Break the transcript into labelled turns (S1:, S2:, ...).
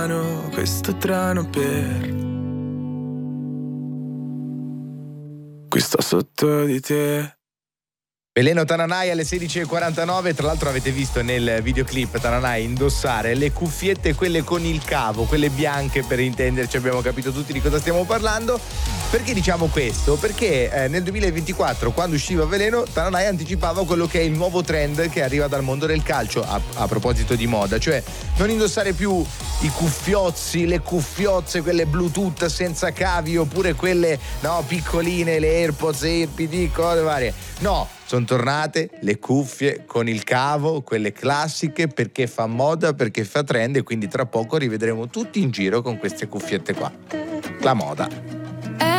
S1: questo treno per qui sto sotto di te.
S2: Veleno Tananai alle 16:49. Tra l'altro avete visto nel videoclip Tananai indossare le cuffiette, quelle con il cavo, quelle bianche, per intenderci, abbiamo capito tutti di cosa stiamo parlando. Perché diciamo questo? Perché nel 2024, quando usciva Veleno, Tananai anticipava quello che è il nuovo trend che arriva dal mondo del calcio, a proposito di moda, cioè non indossare più i cuffiozzi, le cuffiozze, quelle Bluetooth senza cavi, oppure quelle piccoline, le AirPods, AirPD, cose varie. No, sono tornate le cuffie con il cavo, quelle classiche, perché fa moda, perché fa trend, e quindi tra poco rivedremo tutti in giro con queste cuffiette qua. La moda.